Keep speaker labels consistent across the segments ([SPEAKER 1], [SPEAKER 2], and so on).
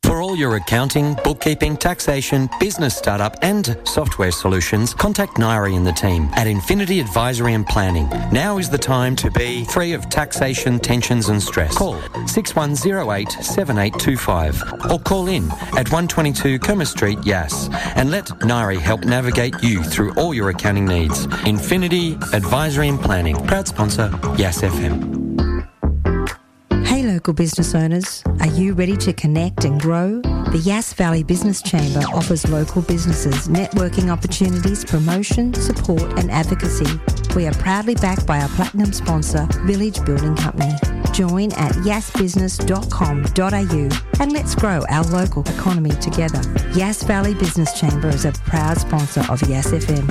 [SPEAKER 1] For all your accounting, bookkeeping, taxation, business startup and software solutions, contact Nairi and the team at Infinity Advisory and Planning. Now is the time to be free of taxation, tensions and stress. Call 6108 7825 or call in at 122 Kerma Street, Yass, and let Nairi help navigate you through all your accounting needs. Infinity Advisory and Planning, proud sponsor, Yass FM.
[SPEAKER 2] Hey local business owners, are you ready to connect and grow? The Yass Valley Business Chamber offers local businesses networking opportunities, promotion, support and advocacy. We are proudly backed by our platinum sponsor, Village Building Company. Join at yassbusiness.com.au and let's grow our local economy together. Yass Valley Business Chamber is a proud sponsor of Yass FM.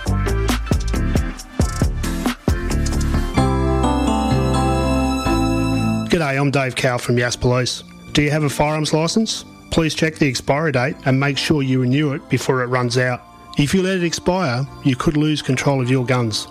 [SPEAKER 3] G'day, I'm Dave Cowell from Yass Police. Do you have a firearms licence? Please check the expiry date and make sure you renew it before it runs out. If you let it expire, you could lose control of your guns.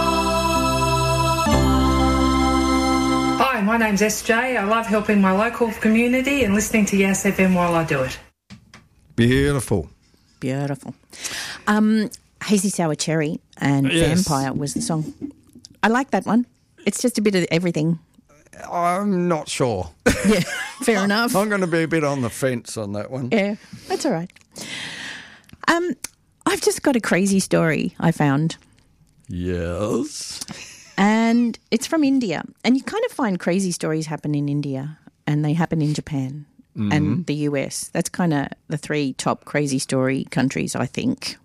[SPEAKER 4] Hi, my name's SJ. I love helping my local community and listening to Yass FM while I do it.
[SPEAKER 5] Beautiful.
[SPEAKER 6] Beautiful. Hazy Sour Cherry and Vampire was the song. I like that one. It's just a bit of everything.
[SPEAKER 5] I'm not sure.
[SPEAKER 6] Yeah, fair enough.
[SPEAKER 5] I'm going to be a bit on the fence on that one.
[SPEAKER 6] Yeah, that's all right. I've just got a crazy story I found.
[SPEAKER 5] Yes.
[SPEAKER 6] And it's from India. And you kind of find crazy stories happen in India and they happen in Japan and the US. That's kind of the three top crazy story countries, I think.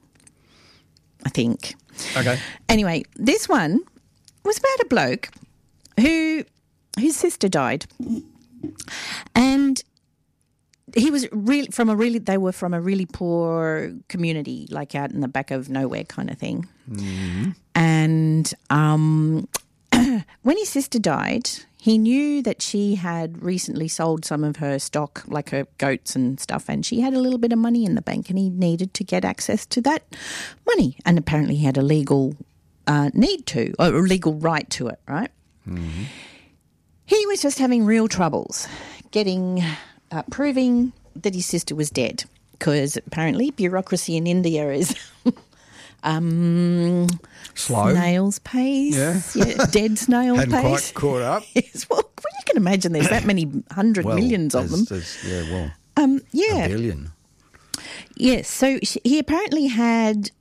[SPEAKER 5] Okay.
[SPEAKER 6] Anyway, this one was about a bloke who... his sister died, and he was they were from a really poor community, like out in the back of nowhere kind of thing. Mm-hmm. And when his sister died, he knew that she had recently sold some of her stock, like her goats and stuff, and she had a little bit of money in the bank, and he needed to get access to that money. And apparently he had a legal legal right to it, right? Mm-hmm. He was just having real troubles proving that his sister was dead, because apparently bureaucracy in India is
[SPEAKER 5] slow.
[SPEAKER 6] Snail's pace. Yeah, dead snail
[SPEAKER 5] Hadn't
[SPEAKER 6] pace.
[SPEAKER 5] Quite caught up.
[SPEAKER 6] Yes, well, you can imagine there's that many millions of them.
[SPEAKER 5] A billion.
[SPEAKER 6] Yes, so she apparently had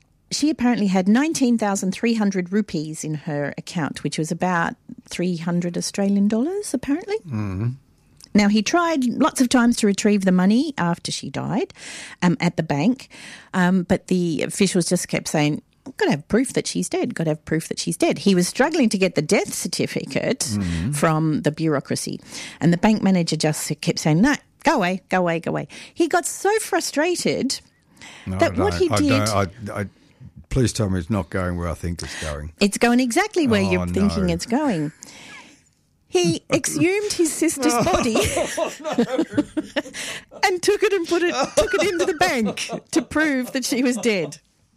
[SPEAKER 6] 19,300 rupees in her account, which was about 300 Australian dollars, apparently. Mm-hmm. Now, he tried lots of times to retrieve the money after she died at the bank, but the officials just kept saying, got to have proof that she's dead, got to have proof that she's dead. He was struggling to get the death certificate from the bureaucracy, and the bank manager just kept saying, no, go away, go away, go away. He got so frustrated what he did...
[SPEAKER 5] Please tell me it's not going where I think it's going.
[SPEAKER 6] It's going exactly where you're thinking it's going. He exhumed his sister's body and took it into the bank to prove that she was dead.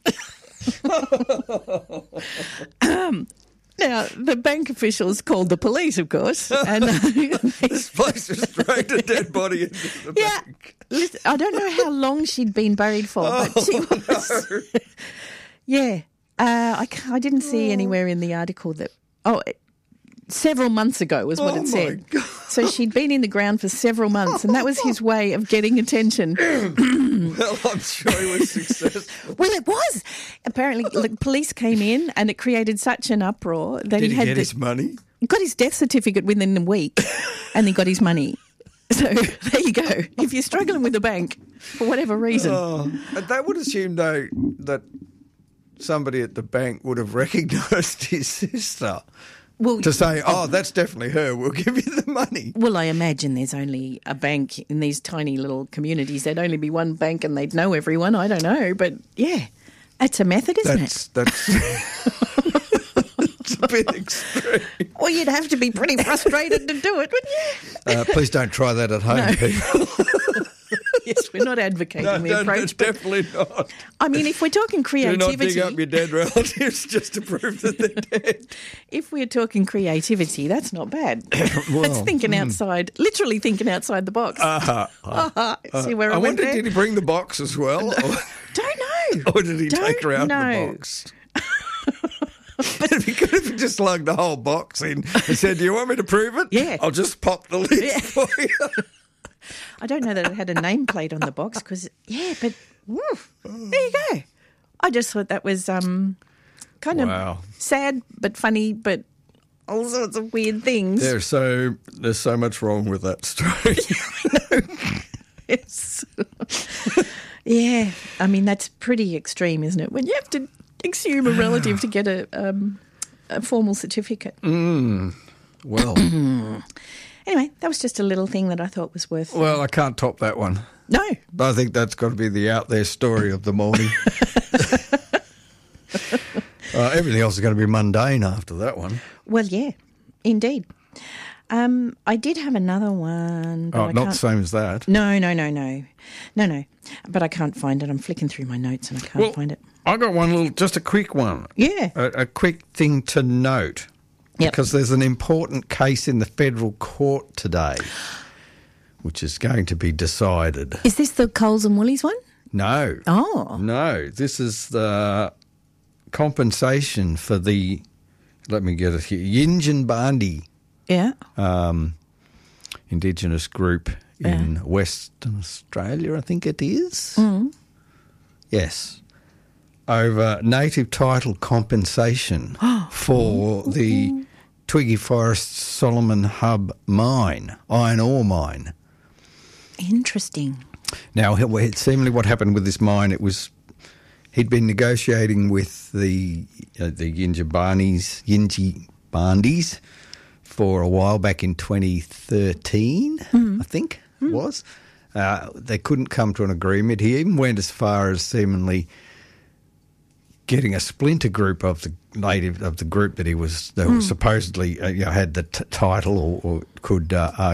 [SPEAKER 6] Now, the bank officials called the police, of course. And
[SPEAKER 5] this place just dragged a dead body into the bank.
[SPEAKER 6] Listen, I don't know how long she'd been buried for, but she was... No. Yeah. I didn't see anywhere in the article that... several months ago was what it said. God. So she'd been in the ground for several months, and that was his way of getting attention.
[SPEAKER 5] Well, I'm sure he was successful.
[SPEAKER 6] Well, it was. Apparently, the police came in, and it created such an uproar that
[SPEAKER 5] he had his money?
[SPEAKER 6] He got his death certificate within a week, and he got his money. So there you go. If you're struggling with the bank for whatever reason.
[SPEAKER 5] That would assume, though, that somebody at the bank would have recognised his sister.
[SPEAKER 6] Well,
[SPEAKER 5] to say, that's definitely her, we'll give you the money.
[SPEAKER 6] Well, I imagine there's only a bank in these tiny little communities. There'd only be one bank and they'd know everyone. I don't know. But, yeah, it's a method, isn't it?
[SPEAKER 5] That's it's a bit extreme.
[SPEAKER 6] Well, you'd have to be pretty frustrated to do it, wouldn't you?
[SPEAKER 5] Please don't try that at home, people.
[SPEAKER 6] Yes, we're not advocating the approach. But
[SPEAKER 5] definitely not.
[SPEAKER 6] I mean, if we're talking
[SPEAKER 5] Do
[SPEAKER 6] creativity,
[SPEAKER 5] not dig up your dead relatives just to prove that they're dead.
[SPEAKER 6] if we're talking creativity, that's not bad.
[SPEAKER 5] Well,
[SPEAKER 6] It's thinking outside, literally thinking outside the box. See where
[SPEAKER 5] I
[SPEAKER 6] I went
[SPEAKER 5] wonder,
[SPEAKER 6] there?
[SPEAKER 5] did he bring the box as well?
[SPEAKER 6] Don't know.
[SPEAKER 5] Or did he take her out
[SPEAKER 6] know.
[SPEAKER 5] the box? It'd be good if he just lugged the whole box in and said, "Do you want me to prove it?
[SPEAKER 6] Yeah.
[SPEAKER 5] I'll just pop the lid for you."
[SPEAKER 6] I don't know that it had a nameplate on the box because, but there you go. I just thought that was kind
[SPEAKER 5] Wow.
[SPEAKER 6] of sad but funny, but all sorts of weird things.
[SPEAKER 5] There's so much wrong with that story.
[SPEAKER 6] Yes. Yeah, I mean, that's pretty extreme, isn't it? When you have to exhume a relative to get a formal certificate.
[SPEAKER 5] Well,
[SPEAKER 6] Anyway, that was just a little thing that I thought was worth...
[SPEAKER 5] I can't top that one.
[SPEAKER 6] No.
[SPEAKER 5] I think that's got to be the out there story of the morning. Everything else is going to be mundane after that one.
[SPEAKER 6] Well, yeah, indeed. I did have another one. But
[SPEAKER 5] Oh,
[SPEAKER 6] I
[SPEAKER 5] not
[SPEAKER 6] can't...
[SPEAKER 5] the same as that.
[SPEAKER 6] No. But I can't find it. I'm flicking through my notes and I can't find it.
[SPEAKER 5] I got one just a quick one.
[SPEAKER 6] Yeah.
[SPEAKER 5] A quick thing to note.
[SPEAKER 6] Yep.
[SPEAKER 5] Because there's an important case in the federal court today, which is going to be decided.
[SPEAKER 6] Is this the Coles and Woolies one?
[SPEAKER 5] No.
[SPEAKER 6] Oh.
[SPEAKER 5] No, this is the compensation for the, let me get it here, Yinjimbandi
[SPEAKER 6] Yeah.
[SPEAKER 5] Indigenous group in Western Australia, I think it is. Yes. Over native title compensation for the Twiggy Forest Solomon Hub mine, iron ore mine.
[SPEAKER 6] Interesting.
[SPEAKER 5] Now, seemingly what happened with this mine, he'd been negotiating with the Yinjimbandis for a while back in 2013, I think it was. They couldn't come to an agreement. He even went as far as seemingly getting a splinter group of the group that was supposedly had the title or could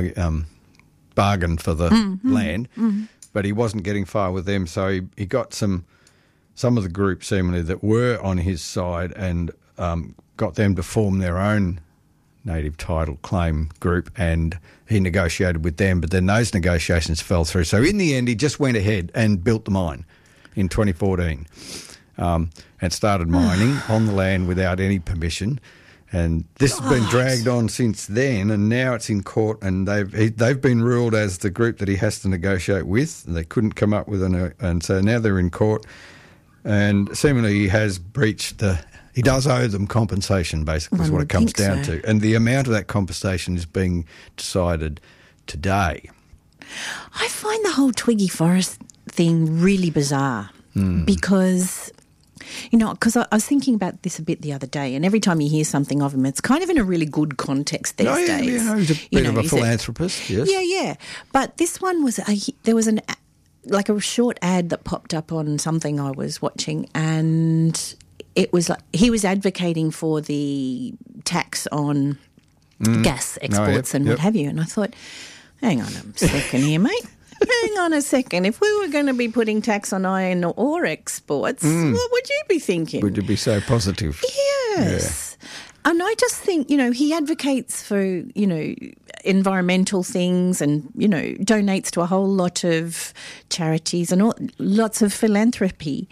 [SPEAKER 5] bargain for the land, but he wasn't getting far with them. So he got some of the group seemingly that were on his side and got them to form their own native title claim group, and he negotiated with them. But then those negotiations fell through. So in the end, he just went ahead and built the mine in 2014. And started mining on the land without any permission, and this has been dragged on since then. And now it's in court, and they've been ruled as the group that he has to negotiate with. And they couldn't come up with and so now they're in court, and seemingly he has breached He does owe them compensation, basically, is what it comes down to, and the amount of that compensation is being decided today.
[SPEAKER 6] I find the whole Twiggy Forest thing really bizarre because. Because I was thinking about this a bit the other day, and every time you hear something of him, it's kind of in a really good context these days.
[SPEAKER 5] Yeah, he's a bit of a philanthropist, yes.
[SPEAKER 6] Yeah. But this one was, there was a short ad that popped up on something I was watching, and it was like he was advocating for the tax on gas exports and what have you. And I thought, hang on a second here, mate. Hang on a second. If we were going to be putting tax on iron ore exports, what would you be thinking?
[SPEAKER 5] Would you be so positive?
[SPEAKER 6] Yes. Yeah. And I just think, he advocates for, environmental things and, donates to a whole lot of charities and lots of philanthropy.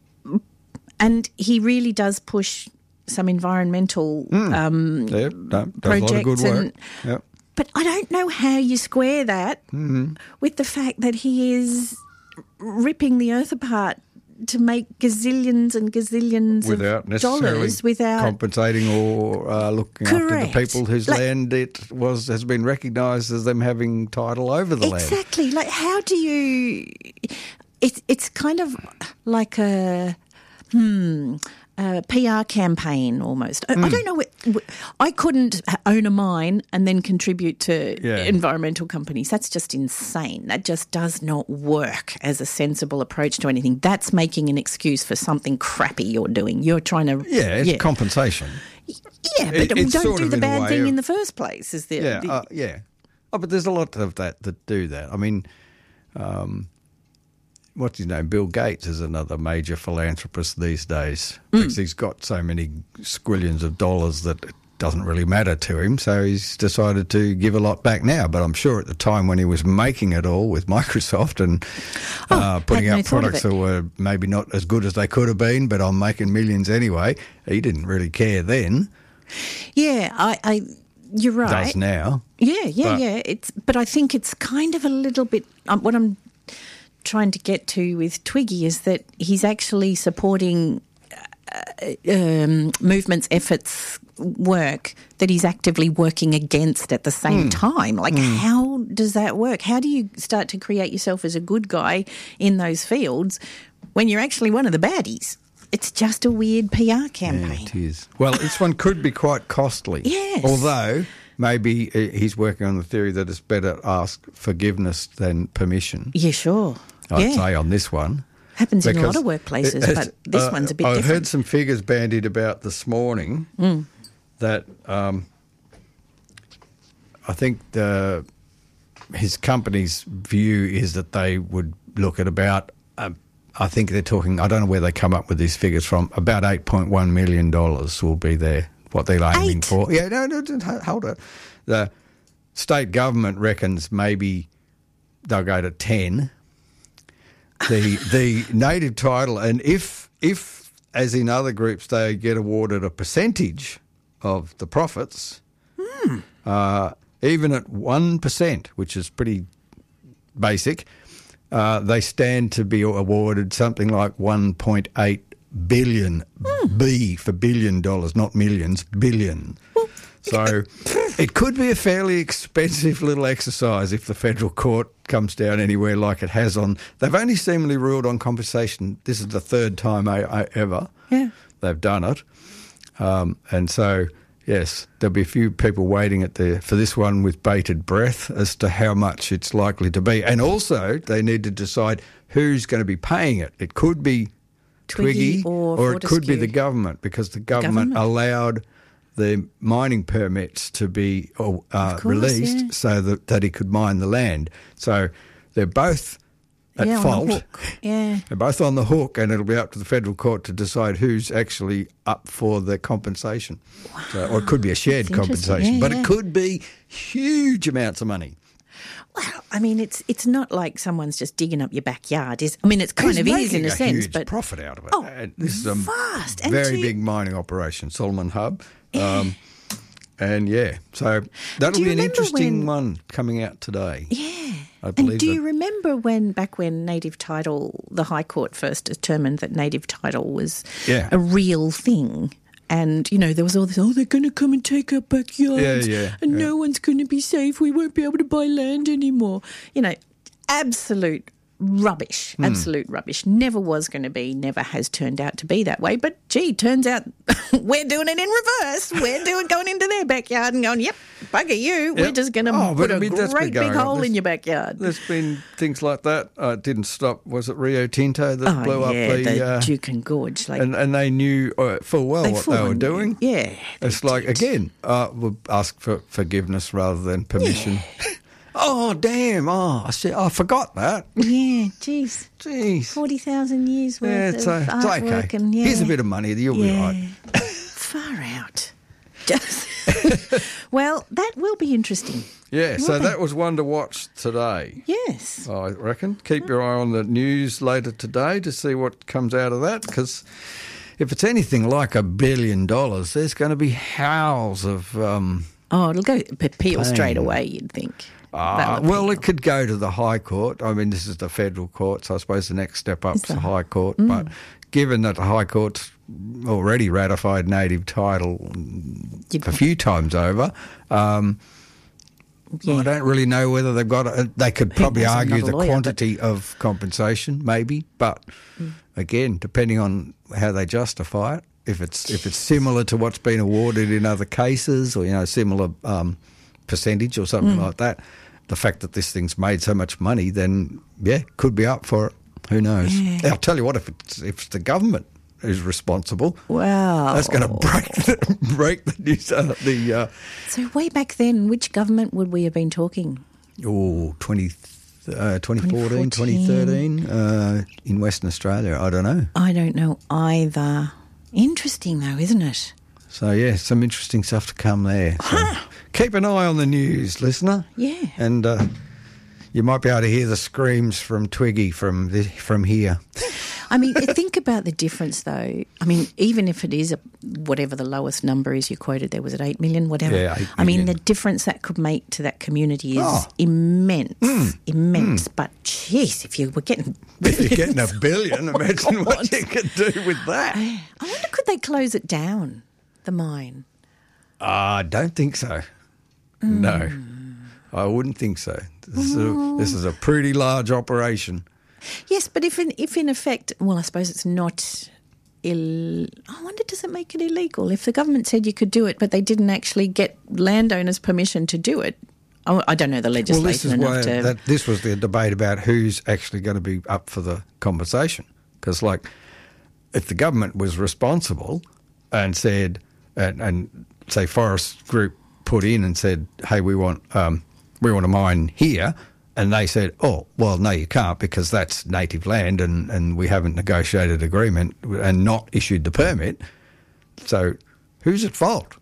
[SPEAKER 6] And he really does push some environmental
[SPEAKER 5] does a lot of
[SPEAKER 6] projects.
[SPEAKER 5] good work. Yep.
[SPEAKER 6] But I don't know how you square that with the fact that he is ripping the earth apart to make gazillions and gazillions
[SPEAKER 5] without
[SPEAKER 6] of
[SPEAKER 5] necessarily
[SPEAKER 6] dollars without
[SPEAKER 5] compensating or looking after the people whose land has been recognised as them having title over the land.
[SPEAKER 6] Exactly. Like, how do you? It's kind of like a PR campaign almost. I don't know. I couldn't own a mine and then contribute to environmental companies. That's just insane. That just does not work as a sensible approach to anything. That's making an excuse for something crappy you're doing. You're trying to...
[SPEAKER 5] Yeah, it's compensation.
[SPEAKER 6] Yeah, but don't do the bad thing in the first place.
[SPEAKER 5] Yeah. Oh, but there's a lot of that do that. I mean... what's his name? Bill Gates is another major philanthropist these days because he's got so many squillions of dollars that it doesn't really matter to him. So he's decided to give a lot back now. But I'm sure at the time when he was making it all with Microsoft and putting out products that were maybe not as good as they could have been, but I'm making millions anyway, he didn't really care then.
[SPEAKER 6] Yeah, you're right.
[SPEAKER 5] Does now.
[SPEAKER 6] Yeah. But I think it's kind of a little bit what I'm trying to get to with Twiggy is that he's actually supporting movements, efforts, work that he's actively working against at the same time. Like, how does that work? How do you start to create yourself as a good guy in those fields when you're actually one of the baddies? It's just a weird PR campaign.
[SPEAKER 5] Yeah, it is. Well, this one could be quite costly.
[SPEAKER 6] Yes.
[SPEAKER 5] Although maybe he's working on the theory that it's better to ask forgiveness than permission.
[SPEAKER 6] Yeah, sure.
[SPEAKER 5] I'd say on this one.
[SPEAKER 6] Happens in a lot of workplaces, but this one's a bit different.
[SPEAKER 5] I heard some figures bandied about this morning that I think his company's view is that they would look at about, I think they're talking, I don't know where they come up with these figures from, about $8.1 million will be what they're aiming for. Yeah, no, hold it. The state government reckons maybe they'll go to 10. The native title, and if as in other groups they get awarded a percentage of the profits, even at 1%, which is pretty basic, they stand to be awarded something like $1.8 billion. B for $1 billion, not millions, billion. So it could be a fairly expensive little exercise if the federal court comes down anywhere like it has on. They've only seemingly ruled on compensation. This is the third time ever they've done it. And so, yes, there'll be a few people waiting for this one with bated breath as to how much it's likely to be. And also, they need to decide who's going to be paying it. It could be Twiggy or it could be the government, because the government allowed the mining permits to be released so that he could mine the land. So they're both at fault.
[SPEAKER 6] Yeah.
[SPEAKER 5] They're both on the hook, and it'll be up to the federal court to decide who's actually up for the compensation.
[SPEAKER 6] Wow.
[SPEAKER 5] So, or it could be a shared compensation, but it could be huge amounts of money.
[SPEAKER 6] Well, I mean, it's not like someone's just digging up your backyard. It's kind of is in a sense,
[SPEAKER 5] huge
[SPEAKER 6] but
[SPEAKER 5] profit out of it.
[SPEAKER 6] Oh,
[SPEAKER 5] this is a
[SPEAKER 6] vast,
[SPEAKER 5] very big mining operation, Solomon Hub. And so that'll be an interesting one coming out today.
[SPEAKER 6] Yeah.
[SPEAKER 5] I believe.
[SPEAKER 6] And do you remember back when native title, the High Court first determined that native title was a real thing? And, there was all this, they're going to come and take our backyards and no one's going to be safe. We won't be able to buy land anymore. Absolute rubbish, absolute rubbish. Never was going to be, never has turned out to be that way. But, gee, turns out we're doing it in reverse. We're going into their backyard and going, yep, bugger you. Yep. We're just going to put a great big hole in your backyard.
[SPEAKER 5] There's been things like that. It didn't stop. Was it Rio Tinto that blew up
[SPEAKER 6] the Duke and Gorge?
[SPEAKER 5] And they knew full well what they were doing.
[SPEAKER 6] Yeah.
[SPEAKER 5] It's like, again, we'll ask for forgiveness rather than permission. Yeah. Oh, damn. Oh, I forgot that.
[SPEAKER 6] Yeah, jeez. 40,000 years worth of artwork.
[SPEAKER 5] Okay.
[SPEAKER 6] And,
[SPEAKER 5] here's a bit of money. You'll be right.
[SPEAKER 6] Far out. Well, that will be interesting.
[SPEAKER 5] Yeah, so that was one to watch today.
[SPEAKER 6] Yes.
[SPEAKER 5] I reckon. Keep your eye on the news later today to see what comes out of that, because if it's anything like $1 billion, there's going to be howls of
[SPEAKER 6] it'll go appeal straight away, you'd think.
[SPEAKER 5] Well, it could go to the High Court. I mean, this is the federal court, so I suppose the next step up is the High Court. But given that the High Court's already ratified native title a few times over, I don't really know whether they've got it. They could probably argue the quantity of compensation, maybe. But again, depending on how they justify it, if it's similar to what's been awarded in other cases, or similar percentage or something like that, the fact that this thing's made so much money, then could be up for it. Who knows? Yeah. I'll tell you what, if it's the government who's responsible,
[SPEAKER 6] wow,
[SPEAKER 5] that's going to break the
[SPEAKER 6] So way back then, which government would we have been talking?
[SPEAKER 5] 23 2014, 2013 in Western Australia. I don't know.
[SPEAKER 6] I don't know either. Interesting though, isn't it?
[SPEAKER 5] So, yeah, some interesting stuff to come there. So keep an eye on the news, listener.
[SPEAKER 6] Yeah.
[SPEAKER 5] And you might be able to hear the screams from Twiggy from here.
[SPEAKER 6] I mean, think about the difference, though. I mean, even if it is whatever the lowest number is you quoted there, was it 8 million, whatever?
[SPEAKER 5] Yeah, 8 million.
[SPEAKER 6] I mean, the difference that could make to that community is immense, immense. But, geez, if you were getting
[SPEAKER 5] If you're getting $1 billion, imagine what you could do with that.
[SPEAKER 6] I wonder, could they close it down, the mine?
[SPEAKER 5] I don't think so. No, I wouldn't think so. This is a pretty large operation.
[SPEAKER 6] Yes, but if in effect, well, I suppose it's not. I wonder, does it make it illegal if the government said you could do it, but they didn't actually get landowners' permission to do it? I don't know the legislation enough to.
[SPEAKER 5] This was the debate about who's actually going to be up for the compensation. Because, like, if the government was responsible and said, and say Forest Group put in and said, hey, we want a mine here. And they said, oh, well, no, you can't because that's native land and we haven't negotiated agreement and not issued the permit. So who's at fault?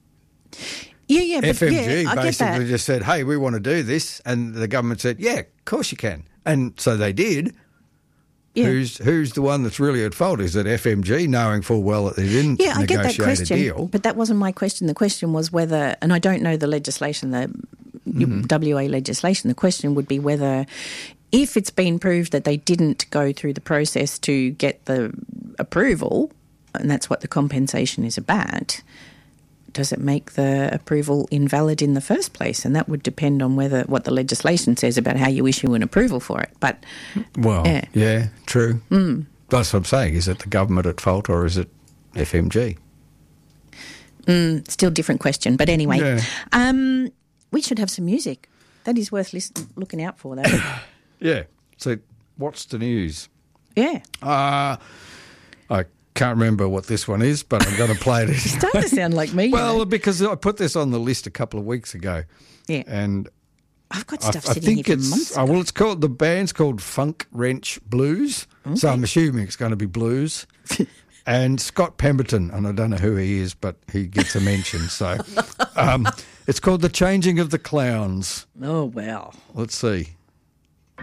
[SPEAKER 6] Yeah, but
[SPEAKER 5] FMG
[SPEAKER 6] I
[SPEAKER 5] basically just said, hey, we want to do this. And the government said, yeah, of course you can. And so they did. Yeah. Who's the one that's really at fault? Is it FMG knowing full well that they didn't
[SPEAKER 6] I get that
[SPEAKER 5] negotiate
[SPEAKER 6] question,
[SPEAKER 5] a deal?
[SPEAKER 6] but that wasn't my question. The question was whether, and I don't know the legislation, the WA legislation, the question would be whether if it's been proved that they didn't go through the process to get the approval, and that's what the compensation is about, does it make the approval invalid in the first place? And that would depend on what the legislation says about how you issue an approval for it. But
[SPEAKER 5] yeah, true. That's what I'm saying. Is it the government at fault or is it FMG?
[SPEAKER 6] Still different question. But anyway, we should have some music. That is worth looking out for, though.
[SPEAKER 5] Yeah. So what's the news?
[SPEAKER 6] Yeah.
[SPEAKER 5] I can't remember what this one is, but I'm going to play it.
[SPEAKER 6] It's starting to sound like me.
[SPEAKER 5] Well, because I put this on the list a couple of weeks ago.
[SPEAKER 6] Yeah.
[SPEAKER 5] And
[SPEAKER 6] I've got stuff sitting here for months ago.
[SPEAKER 5] Well, the band's called Funk Wrench Blues, so I'm assuming it's going to be blues. And Scott Pemberton, and I don't know who he is, but he gets a mention. So it's called The Changing of the Clowns.
[SPEAKER 6] Oh, well.
[SPEAKER 5] Let's see.